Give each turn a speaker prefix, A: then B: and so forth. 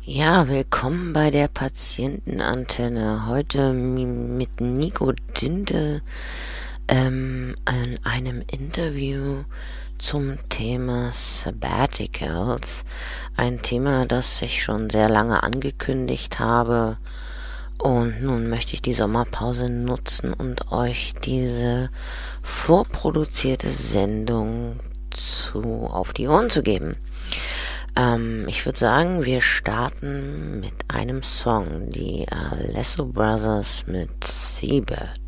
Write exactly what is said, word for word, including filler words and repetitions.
A: Ja, willkommen bei der Patientenantenne. Heute m- mit Nico Dinde ähm, in einem Interview zum Thema Sabbaticals. Ein Thema, das ich schon sehr lange angekündigt habe. Und nun möchte ich die Sommerpause nutzen und euch diese vorproduzierte Sendung zu auf die Ohren zu geben. Ähm, ich würde sagen, wir starten mit einem Song, die Alesso Brothers mit Seabird.